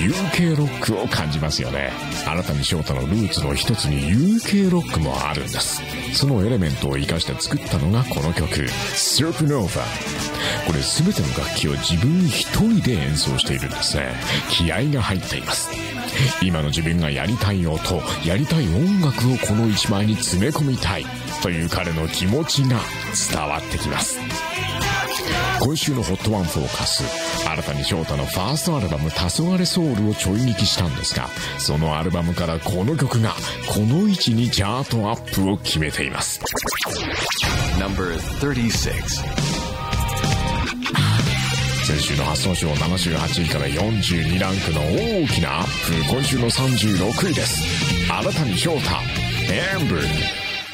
UK ロックを感じますよね。新谷翔太のルーツの一つに UK ロックもあるんです。そのエレメントを生かして作ったのがこの曲 Supernova。 これ全ての楽器を自分一人で演奏しているんですね。気合が入っています。今の自分がやりたい音、やりたい音楽をこの一枚に詰め込みたいという彼の気持ちが伝わってきます。今週の HOT1 フォーカス、新谷翔太のファーストアルバム「黄昏ソウル」をちょい聞きしたんですが、そのアルバムからこの曲がこの位置にチャートアップを決めています。 No.36。 先週の発送賞78位から42ランクの大きなアップ。今週の36位です。新谷翔太 Amber